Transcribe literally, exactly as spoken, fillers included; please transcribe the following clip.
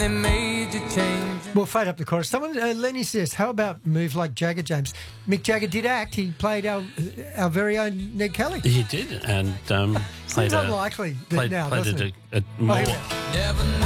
they made you change. We'll fade up the chorus. Someone, uh, Lenny says, how about moves like Jagger, James? Mick Jagger did act. He played our our very own Ned Kelly. He did, and um, played Seems a, unlikely that played, now, played doesn't it it? a, a more... Oh, Never